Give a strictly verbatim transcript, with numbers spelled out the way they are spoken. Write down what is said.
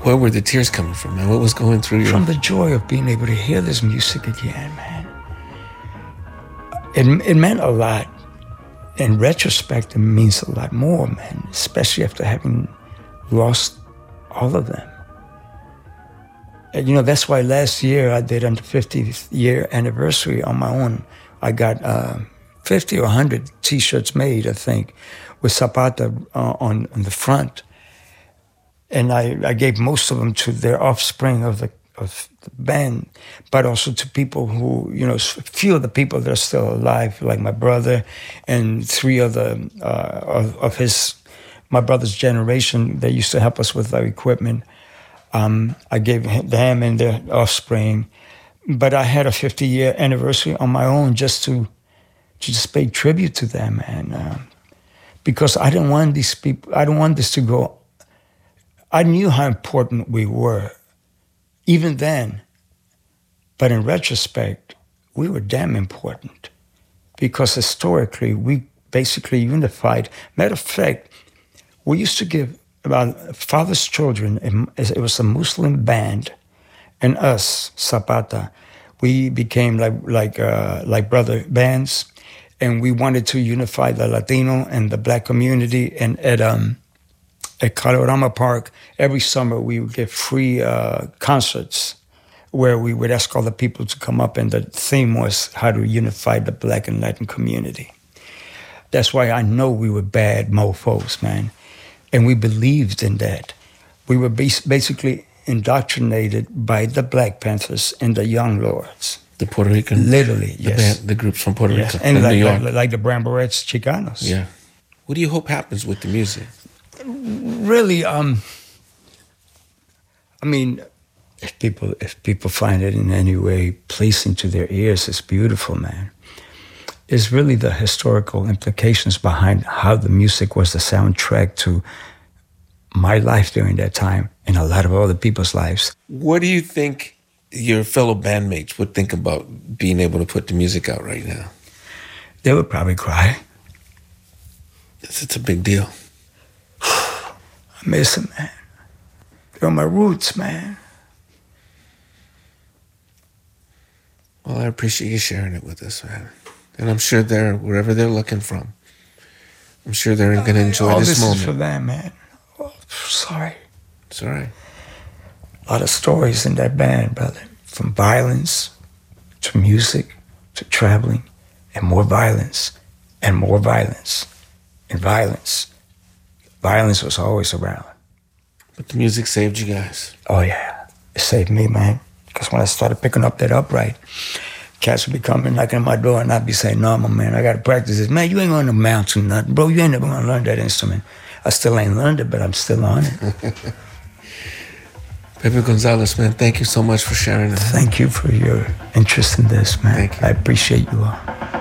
Where were the tears coming from, man? What was going through your... From the joy of being able to hear this music again, man. It, it meant a lot. In retrospect, it means a lot more, man, especially after having lost all of them. And, you know, that's why last year I did on the fiftieth year anniversary on my own. I got uh, fifty or one hundred T-shirts made, I think, with Zapata uh, on, on the front. And I, I gave most of them to their offspring of the of the band, but also to people who, you know, few of the people that are still alive, like my brother and three other uh, of, of his, my brother's generation that used to help us with our equipment. Um, I gave them and their offspring, but I had a fifty-year anniversary on my own just to, to just pay tribute to them, and uh, because I didn't want these people, I don't want this to go. I knew how important we were, even then, but in retrospect, we were damn important, because historically we basically unified. Matter of fact, we used to give about Father's Children. It was a Muslim band, and us, Zapata, we became like like uh, like brother bands, and we wanted to unify the Latino and the Black community. And at um at Calorama Park, every summer we would get free uh, concerts where we would ask all the people to come up, and the theme was how to unify the Black and Latin community. That's why I know we were bad mofos, man. And we believed in that. We were bas- basically indoctrinated by the Black Panthers and the Young Lords. The Puerto Rican... Literally, the yes. Band, the groups from Puerto yes. Rico and, and like, New York. Like, like the Bramborettes Chicanos. Yeah. What do you hope happens with the music? Really, um, I mean, if people if people find it in any way pleasing to their ears, it's beautiful, man. It's really the historical implications behind how the music was the soundtrack to my life during that time and a lot of other people's lives. What do you think your fellow bandmates would think about being able to put the music out right now? They would probably cry. It's, it's a big deal. I miss them, man. They're my roots, man. Well, I appreciate you sharing it with us, man. And I'm sure they're, wherever they're looking from, I'm sure they're going to enjoy all this, this moment. Is for them, man. Oh, sorry. It's all right. A lot of stories in that band, brother. From violence to music to traveling, and more violence and more violence and violence. Violence was always around. But the music saved you guys. Oh, yeah. It saved me, man. Because when I started picking up that upright, cats would be coming, knocking on my door, and I'd be saying, no, my man, I got to practice this. Man, you ain't going to amount to nothing. Bro, you ain't never going to learn that instrument. I still ain't learned it, but I'm still on it. Pepe Gonzalez, man, thank you so much for sharing this. Thank you for your interest in this, man. Thank you. I appreciate you all.